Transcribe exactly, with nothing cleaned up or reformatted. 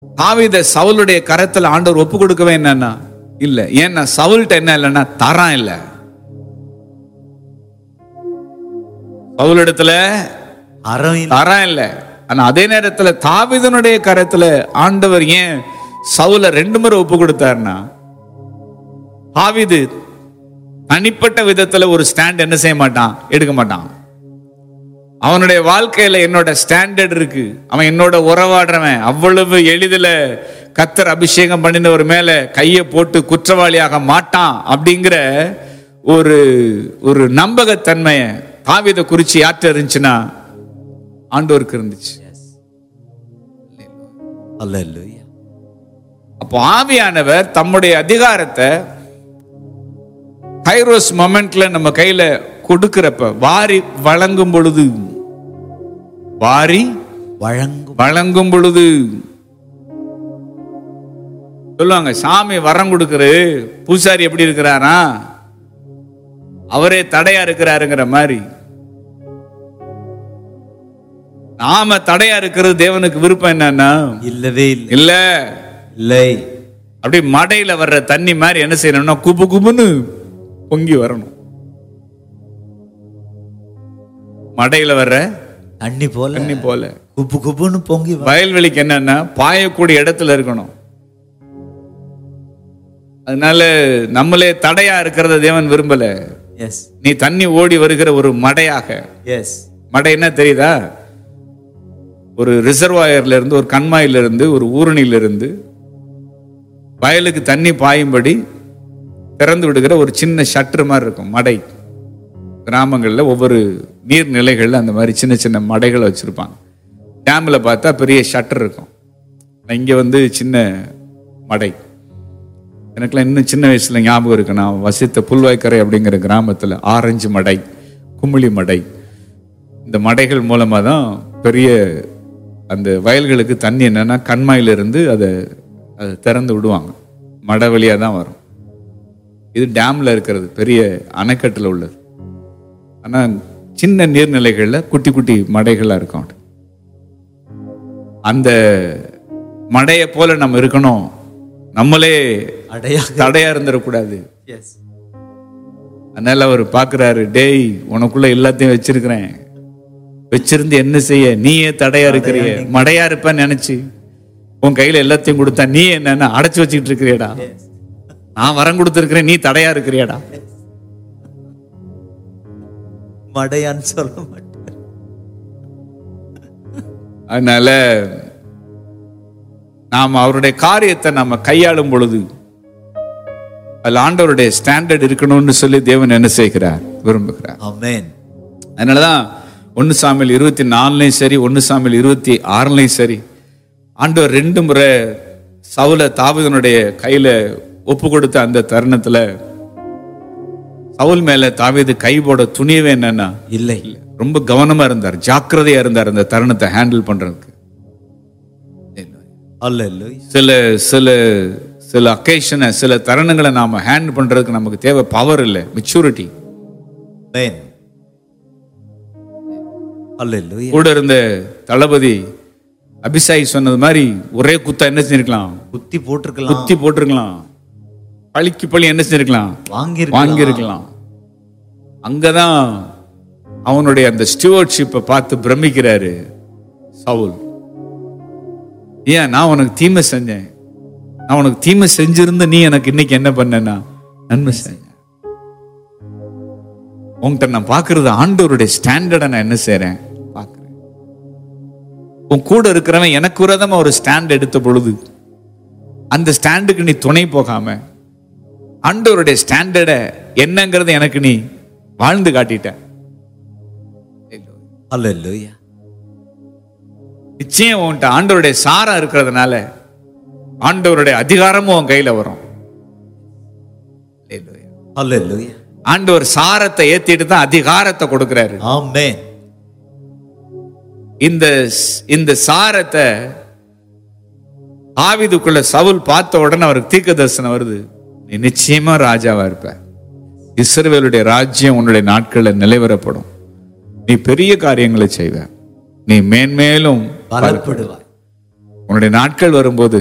தாவீதை சவுலுடைய கரத்துல ஆண்டவர் ஒப்பு கொடுக்கவே என்னன்னா இல்ல. ஏன்னா சவுல்ட்ட என்ன இல்லைன்னா தரம் இல்ல. சவுலிடத்துல தரம் இல்ல. ஆனா அதே நேரத்துல தாவீதனுடைய கரத்துல ஆண்டவர் ஏன் சவுல ரெண்டு முறை ஒப்பு கொடுத்தாருன்னா, தாவீது தனிப்பட்ட விதத்துல ஒரு ஸ்டாண்ட் என்ன செய்ய மாட்டான், எடுக்க மாட்டான். அவனுடைய வாழ்க்கையில என்னோட ஸ்டாண்டர்ட் இருக்கு, அவன் என்னோட உறவாடுறவன், அவ்வளவு எளிதில கர்த்தர் அபிஷேகம் பண்ணினவர் மேல கையை போட்டு குற்றவாளியாக மாட்டான் அப்படிங்கிற ஒரு ஒரு நம்பகத்தன்மையை தாவீதை குறிச்சு யாற்ற இருந்துச்சுன்னா ஆண்டவருக்கு இருந்துச்சு. அப்போ ஆவியானவர் தம்முடைய அதிகாரத்தை கைரோஸ் மொமெண்ட்ல நம்ம கையில கொடுக்கிறப்ப, வாரி வழங்கும் பொழுது, வாரி வழங்கும் பொழுது சொல்லுவாங்க, சாமி வரம் கொடுக்குறது, பூசாரி எப்படி இருக்கிறாரா, அவரே தடையா இருக்கிறாருங்கிற மாதிரி. நாம தடையா இருக்கிறது தேவனுக்கு விருப்பம் என்னன்னா இல்லவே இல்ல இல்லை. அப்படி மடையில வர்ற தண்ணி மாதிரி என்ன செய்யணும்னா குபு குபுன்னு பொங்கி வரணும். மடையில வர்ற தண்ணி போல தண்ணி போல குப்பு குப்புன்னு பொங்கி. வயல்வெளிக்கு என்னன்னா பாயக்கூடிய இடத்துல இருக்கணும். அதனால நம்மளே தடையா இருக்கிறத தேவன் விரும்பல. நீ தண்ணி ஓடி வருகிற ஒரு மடையாக. மடை என்ன தெரியுதா? ஒரு ரிசர்வாயர்ல இருந்து, ஒரு கண்மாயில இருந்து, ஒரு ஊரணியில இருந்து வயலுக்கு தண்ணி பாயும்படி திறந்து விடுகிற ஒரு சின்ன ஷட்டர் மாதிரி இருக்கும் மடை. கிராமங்கள்ல ஒவ்வொரு நீர்நிலைகள்ல அந்த மாதிரி சின்ன சின்ன மடைகளை வச்சிருப்பாங்க. டேம்ல பார்த்தா பெரிய ஷட்டர் இருக்கும். இங்க வந்து சின்ன மடை. எனக்குலாம் இன்னும் சின்ன வயசுல ஞாபகம் இருக்கு. நான் வசித்த புல்வாய்க்கரை அப்படிங்கிற கிராமத்துல ஆரஞ்சு மடை, குமிழி மடை, இந்த மடைகள் மூலமா தான் பெரிய அந்த வயல்களுக்கு தண்ணி என்னன்னா கண்மாயிலிருந்து அதை அதை திறந்து விடுவாங்க. மடை வழியா தான் வரும். இது டேம்ல இருக்கிறது, பெரிய அணைக்கட்டுல உள்ளது. ஆனா சின்ன நீர்நிலைகள்ல குட்டி குட்டி மடைகளா இருக்கும். அந்த மடையை போல நம்ம இருக்கணும். நம்மளே தடையா இருந்துடக்கூடாது. அதனால அவர் பாக்குறாரு, டேய் உனக்குள்ள எல்லாத்தையும் வச்சிருக்கிறேன், வச்சிருந்து என்ன செய்ய, நீயே தடையா இருக்கிறிய, மடையா இருப்பேன்னு நினைச்சு உன் கையில எல்லாத்தையும் கொடுத்தா நீ என்ன அடைச்சு வச்சுக்கிட்டு இருக்கிறியடா. நான் வரம் கொடுத்திருக்கிறேன், நீ தடையா இருக்கிறியடா. மடையான்னு சொல்ல மாட்டேன். அதனால நாம் அவருடைய காரியத்தை நாம கையாளும் பொழுது அதுல ஆண்டவருடைய ஸ்டாண்டர்ட் இருக்கணும்னு சொல்லி தேவன் என்ன செய்கிறார், விரும்புகிறார். ஆமென். அதனாலதான் ஒன்னு சாமுவேல் இருபத்தி நாலுலயும் சரி, ஒன்னு சாமுவேல் இருபத்தி ஆறுலயும் சரி, ஆண்டவர் ரெண்டு முறை சவுல தாவீதனுடைய கையில ஒப்பு கொடுத்த அந்த தருணத்துல சவுல் மேல தாவீது கை போட துணியவே என்னன்னா இல்லை இல்லை ரொம்ப கவனமா இருந்தார், ஜாக்கிரதையா இருந்தார் அந்த தருணத்தை ஹேண்டில் பண்றதுக்கு. சில சில சில அக்கேஷனை, சில தருணங்களை நாம ஹேண்டில் பண்றதுக்கு நமக்கு தேவை பவர் இல்லை, மெச்சூரிட்டி. கூட இருந்த தளபதி அபிஷாய் சொன்னது மாதிரி ஒரே குத்தா என்ன செஞ்சிருக்கலாம், குத்தி போட்டிருக்கலாம் குத்தி போட்டிருக்கலாம் பழிக்கு பழி என்ன செஞ்சிருக்கலாம், வாங்கி வாங்கியிருக்கலாம். அங்கதான் அவனுடைய அந்த ஸ்டூவர்ட்ஷிப்பை பார்த்து பிரமிக்கிறாரு சவுல். ஏன் நான் உனக்கு தீமை செஞ்சேன், நான் உனக்கு தீமை செஞ்சிருந்த நீ எனக்கு இன்னைக்கு என்ன பண்ணனா நன்மை செஞ்ச. உன்கிட்ட நான் பாக்குறது ஆண்டவருடைய ஸ்டாண்டர்டை நான் என்ன செய்றேன் பாக்குறேன். உன் கூட இருக்கிறவன் எனக்கு விரோதமா ஒரு ஸ்டாண்ட் எடுத்த பொழுது அந்த ஸ்டாண்டுக்கு நீ துணை போகாம ஆண்டவருடைய ஸ்டாண்டர்டை என்னங்கிறது எனக்கு நீ வாழ்ந்து காட்டிட்ட. அல்லேலூயா. நிச்சயம் உன்கிட்ட ஆண்டவருடைய சாரம் இருக்கிறதுனால ஆண்டவருடைய அதிகாரமும் உன் கையில வரும். அல்லேலூயா. ஆண்டவர் சாரத்தை ஏத்திட்டு தான் அதிகாரத்தை கொடுக்கிறாரு. ஆமென். இந்த இந்த சாரத்தை தாவீதுக்குள்ள சவுல் பார்த்த உடனே அவருக்கு தீர்க்க தரிசனம் வருது, நீ நிச்சயமா ராஜாவா இருப்ப, இஸ்ரவேலுடைய ராஜ்யம் உன்னுடைய நாட்கள்ல நிலைவரப்படும், நீ பெரிய காரியங்களை செய்வ, நீ மேன்மேலும் பலப்படுவாய், உன்னுடைய நாட்கள் வரும்போது